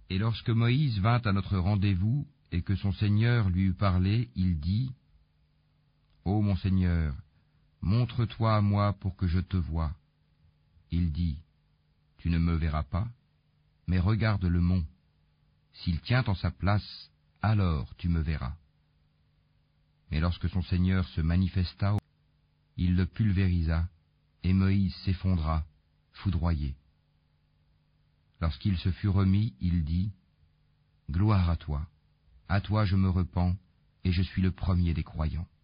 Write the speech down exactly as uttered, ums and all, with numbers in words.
Et lorsque Moïse vint à notre rendez-vous et que son Seigneur lui eut parlé, il dit : Ô mon Seigneur, montre-toi à moi pour que je te voie. Il dit : Tu ne me verras pas, mais regarde le mont. S'il tient en sa place, alors tu me verras. Mais lorsque son Seigneur se manifesta, il le pulvérisa, et Moïse s'effondra, foudroyé. Lorsqu'il se fut remis, il dit : Gloire à toi, à toi je me repens, et je suis le premier des croyants.